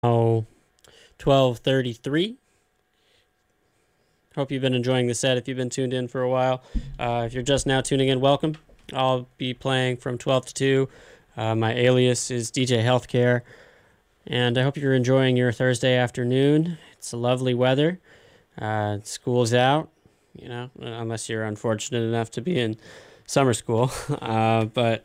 Oh, 12:33. Hope you've been enjoying the set if you've been tuned in for a while. If you're just now tuning in, welcome. I'll be playing from 12 to 2. My alias is DJ Healthcare, and I hope you're enjoying your Thursday afternoon. It's lovely weather. School's out, unless you're unfortunate enough to be in summer school. But,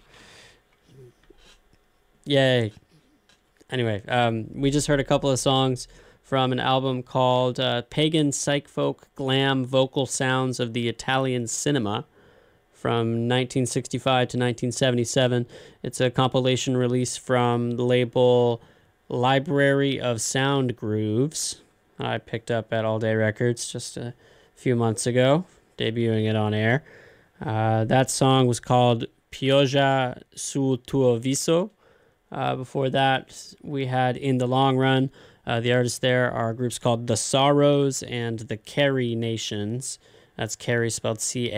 yay. Anyway, we just heard a couple of songs from an album called Pagan Psych Folk Glam Vocal Sounds of the Italian Cinema from 1965 to 1977. It's a compilation release from the label Library of Sound Grooves. I picked up at All Day Records just a few months ago, debuting it on air. That song was called Pioggia sul tuo viso. Before that, we had In the Long Run. The artists there are groups called The Sorrows and The Carrie Nations. That's Carrie spelled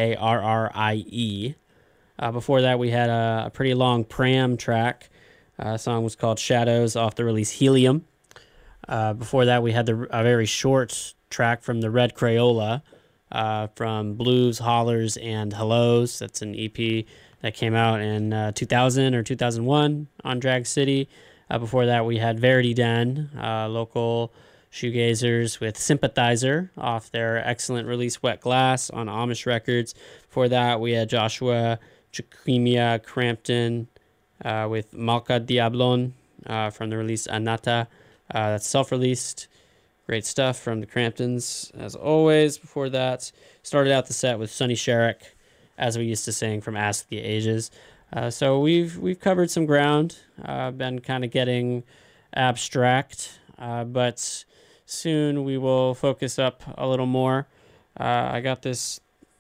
Carrie. Before that, we had a pretty long Pram track. The song was called Shadows off the release Helium. Before that, we had a very short track from the Red Crayola from Blues, Hollers, and Hellos. That's an EP that came out in 2000 or 2001 on Drag City. Before that, we had Verity Den, local shoegazers with Sympathizer off their excellent release Wet Glass on Amish Records. Before that, we had Joshua Chikimia Crampton with Malka Diablon from the release Anata. That's self-released. Great stuff from the Cramptons, as always. Before that, started out the set with Sonny Sherrick, as we used to sing from Ask the Ages. So we've covered some ground, been kind of getting abstract, but soon we will focus up a little more. I got this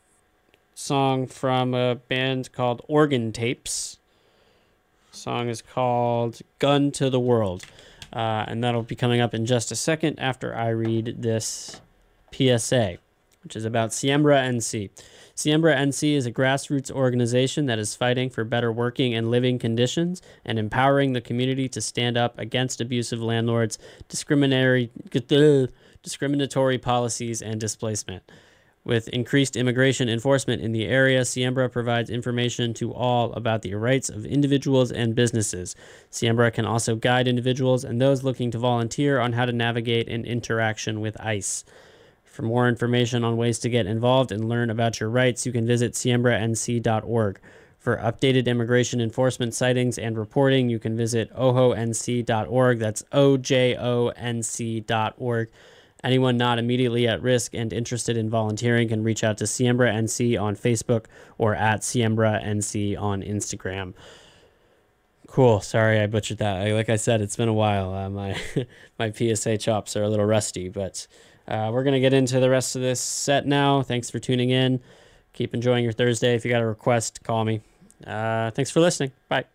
song from a band called Organ Tapes. The song is called Gun to the World, and that'll be coming up in just a second after I read this PSA, which is about Siembra NC. Siembra NC is a grassroots organization that is fighting for better working and living conditions and empowering the community to stand up against abusive landlords, discriminatory policies, and displacement. With increased immigration enforcement in the area, Siembra provides information to all about the rights of individuals and businesses. Siembra can also guide individuals and those looking to volunteer on how to navigate an interaction with ICE. For more information on ways to get involved and learn about your rights, you can visit siembranc.org. For updated immigration enforcement sightings and reporting, you can visit ojonc.org. That's ojonc.org. Anyone not immediately at risk and interested in volunteering can reach out to Siembra NC on Facebook or at Siembra NC on Instagram. Cool. Sorry I butchered that. Like I said, it's been a while. My PSA chops are a little rusty, but we're going to get into the rest of this set now. Thanks for tuning in. Keep enjoying your Thursday. If you got a request, call me. Thanks for listening. Bye.